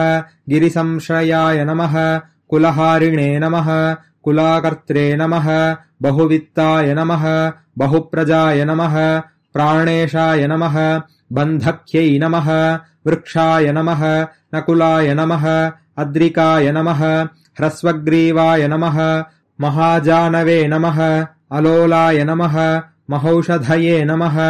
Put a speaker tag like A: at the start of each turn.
A: गिरिसंश्रयाय नमः कुलहारिणे नमः कुलाकर्त्रे नमः बहुवित्ताय नमः बहुप्रजाय नमः प्राणेशाय नमः बन्धक्यै नमः वृक्षाय नमः नकुलाय नमः अद्रिकाय नमः ह्रस्वग्रीवाय नमः महाजानवे नमः अलोलाय नमः महौषधये नमः